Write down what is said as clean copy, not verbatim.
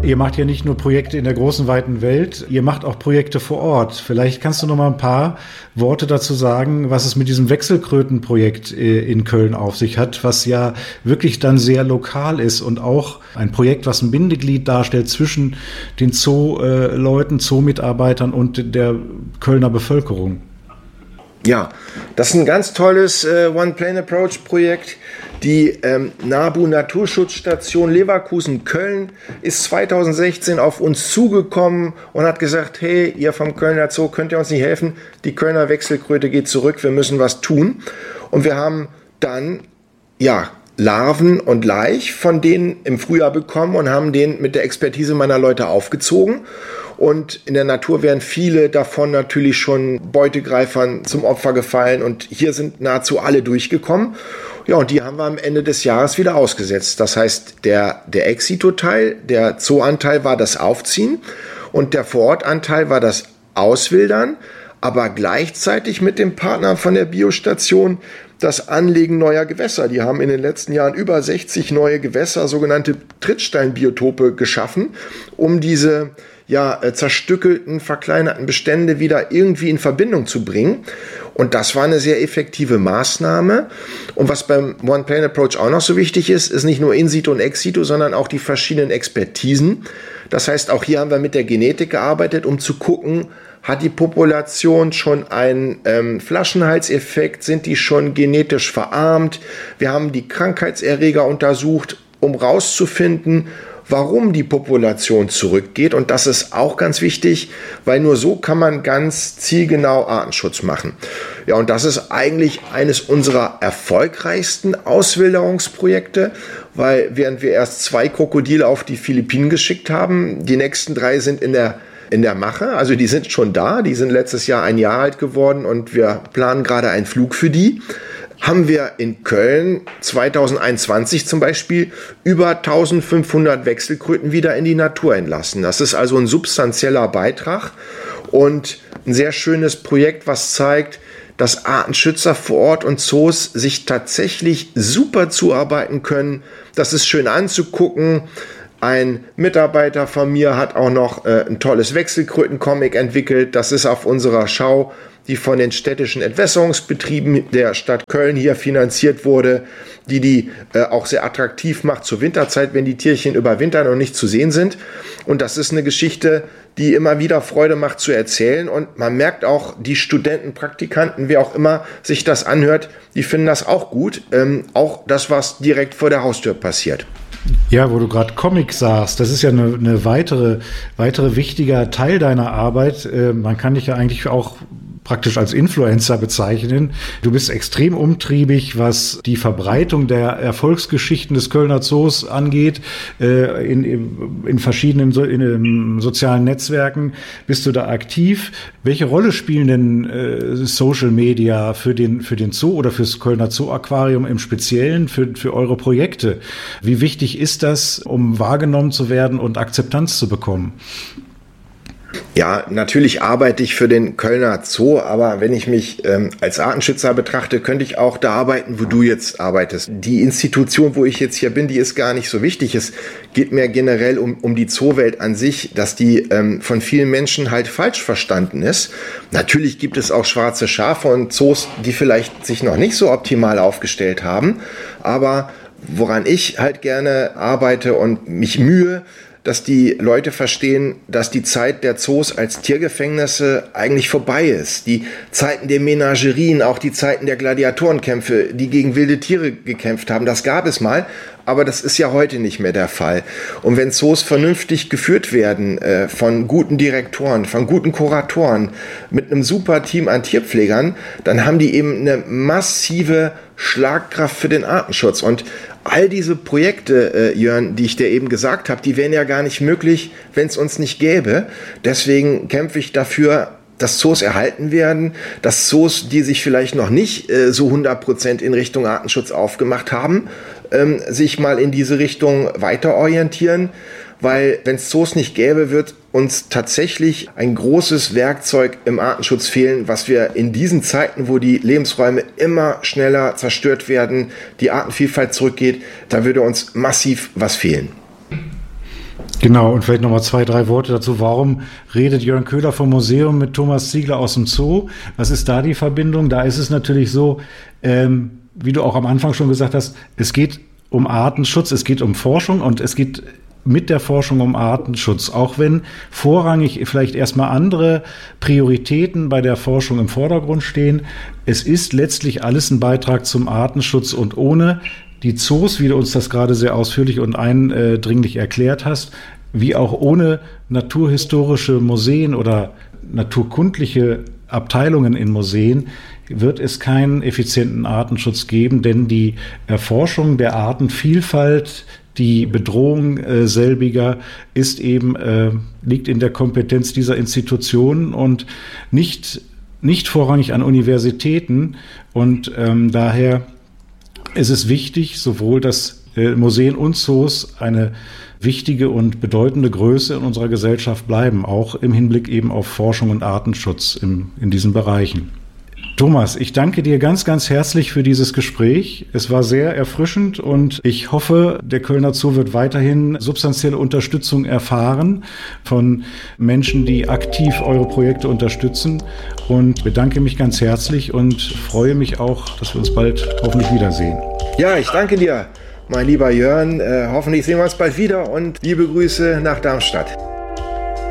Ihr macht ja nicht nur Projekte in der großen, weiten Welt, ihr macht auch Projekte vor Ort. Vielleicht kannst du noch mal ein paar Worte dazu sagen, was es mit diesem Wechselkrötenprojekt in Köln auf sich hat, was ja wirklich dann sehr lokal ist und auch ein Projekt, was ein Bindeglied darstellt zwischen den Zoo-Leuten, Zoo-Mitarbeitern und der Kölner Bevölkerung. Ja, das ist ein ganz tolles One-Plane-Approach-Projekt. Die NABU Naturschutzstation Leverkusen-Köln ist 2016 auf uns zugekommen und hat gesagt, hey, ihr vom Kölner Zoo, könnt ihr uns nicht helfen? Die Kölner Wechselkröte geht zurück, wir müssen was tun. Und wir haben dann, Larven und Laich von denen im Frühjahr bekommen und haben den mit der Expertise meiner Leute aufgezogen. Und in der Natur wären viele davon natürlich schon Beutegreifern zum Opfer gefallen und hier sind nahezu alle durchgekommen. Ja, und die haben wir am Ende des Jahres wieder ausgesetzt. Das heißt, der Ex-Situ-Teil, der Zoo-Anteil war das Aufziehen und der Vorortanteil war das Auswildern, aber gleichzeitig mit dem Partner von der Biostation das Anlegen neuer Gewässer. Die haben in den letzten Jahren über 60 neue Gewässer, sogenannte Trittsteinbiotope geschaffen, um diese zerstückelten, verkleinerten Bestände wieder irgendwie in Verbindung zu bringen. Und das war eine sehr effektive Maßnahme. Und was beim One-Plane-Approach auch noch so wichtig ist, ist nicht nur In-Situ und Ex-Situ, sondern auch die verschiedenen Expertisen. Das heißt, auch hier haben wir mit der Genetik gearbeitet, um zu gucken, hat die Population schon einen Flaschenhalseffekt, sind die schon genetisch verarmt. Wir haben die Krankheitserreger untersucht, um rauszufinden, warum die Population zurückgeht. Und das ist auch ganz wichtig, weil nur so kann man ganz zielgenau Artenschutz machen. Ja, und das ist eigentlich eines unserer erfolgreichsten Auswilderungsprojekte, weil während wir erst 2 Krokodile auf die Philippinen geschickt haben, die nächsten 3 sind in der Mache, also die sind schon da, die sind letztes Jahr 1 Jahr alt geworden und wir planen gerade einen Flug für die. Haben wir in Köln 2021 zum Beispiel über 1500 Wechselkröten wieder in die Natur entlassen. Das ist also ein substanzieller Beitrag und ein sehr schönes Projekt, was zeigt, dass Artenschützer vor Ort und Zoos sich tatsächlich super zuarbeiten können. Das ist schön anzugucken. Ein Mitarbeiter von mir hat auch noch ein tolles Wechselkröten-Comic entwickelt. Das ist auf unserer Schau, die von den städtischen Entwässerungsbetrieben der Stadt Köln hier finanziert wurde, die auch sehr attraktiv macht zur Winterzeit, wenn die Tierchen überwintern und nicht zu sehen sind. Und das ist eine Geschichte, die immer wieder Freude macht zu erzählen. Und man merkt auch, die Studenten, Praktikanten, wer auch immer sich das anhört, die finden das auch gut. Auch das, was direkt vor der Haustür passiert. Ja, wo du gerade Comic sagst, das ist ja eine weitere wichtiger Teil deiner Arbeit. Man kann dich ja eigentlich auch praktisch als Influencer bezeichnen. Du bist extrem umtriebig, was die Verbreitung der Erfolgsgeschichten des Kölner Zoos angeht. In verschiedenen sozialen Netzwerken bist du da aktiv. Welche Rolle spielen denn Social Media für den Zoo oder fürs Kölner Zoo Aquarium im Speziellen für eure Projekte? Wie wichtig ist das, um wahrgenommen zu werden und Akzeptanz zu bekommen? Ja, natürlich arbeite ich für den Kölner Zoo, aber wenn ich mich als Artenschützer betrachte, könnte ich auch da arbeiten, wo du jetzt arbeitest. Die Institution, wo ich jetzt hier bin, die ist gar nicht so wichtig. Es geht mir generell um die Zoowelt an sich, dass die von vielen Menschen halt falsch verstanden ist. Natürlich gibt es auch schwarze Schafe und Zoos, die vielleicht sich noch nicht so optimal aufgestellt haben, aber woran ich halt gerne arbeite und mich mühe, dass die Leute verstehen, dass die Zeit der Zoos als Tiergefängnisse eigentlich vorbei ist. Die Zeiten der Menagerien, auch die Zeiten der Gladiatorenkämpfe, die gegen wilde Tiere gekämpft haben, das gab es mal, aber das ist ja heute nicht mehr der Fall. Und wenn Zoos vernünftig geführt werden, von guten Direktoren, von guten Kuratoren, mit einem super Team an Tierpflegern, dann haben die eben eine massive Schlagkraft für den Artenschutz. Und all diese Projekte, Jörn, die ich dir eben gesagt habe, die wären ja gar nicht möglich, wenn es uns nicht gäbe. Deswegen kämpfe ich dafür, dass Zoos erhalten werden, dass Zoos, die sich vielleicht noch nicht so 100% in Richtung Artenschutz aufgemacht haben, sich mal in diese Richtung weiter orientieren. Weil wenn es Zoos nicht gäbe, wird uns tatsächlich ein großes Werkzeug im Artenschutz fehlen, was wir in diesen Zeiten, wo die Lebensräume immer schneller zerstört werden, die Artenvielfalt zurückgeht, da würde uns massiv was fehlen. Genau, und vielleicht nochmal 2, 3 Worte dazu. Warum redet Jörn Köhler vom Museum mit Thomas Ziegler aus dem Zoo? Was ist da die Verbindung? Da ist es natürlich so, wie du auch am Anfang schon gesagt hast, es geht um Artenschutz, es geht um Forschung und es geht mit der Forschung um Artenschutz, auch wenn vorrangig vielleicht erstmal andere Prioritäten bei der Forschung im Vordergrund stehen. Es ist letztlich alles ein Beitrag zum Artenschutz und ohne die Zoos, wie du uns das gerade sehr ausführlich und eindringlich erklärt hast, wie auch ohne naturhistorische Museen oder naturkundliche Abteilungen in Museen, wird es keinen effizienten Artenschutz geben, denn die Erforschung der Artenvielfalt, die Bedrohung selbiger ist eben, liegt in der Kompetenz dieser Institutionen und nicht vorrangig an Universitäten. Und daher ist es wichtig, sowohl dass Museen und Zoos eine wichtige und bedeutende Größe in unserer Gesellschaft bleiben, auch im Hinblick eben auf Forschung und Artenschutz in diesen Bereichen. Thomas, ich danke dir ganz, ganz herzlich für dieses Gespräch. Es war sehr erfrischend und ich hoffe, der Kölner Zoo wird weiterhin substanzielle Unterstützung erfahren von Menschen, die aktiv eure Projekte unterstützen, und bedanke mich ganz herzlich und freue mich auch, dass wir uns bald hoffentlich wiedersehen. Ja, ich danke dir, mein lieber Jörn. Hoffentlich sehen wir uns bald wieder und liebe Grüße nach Darmstadt.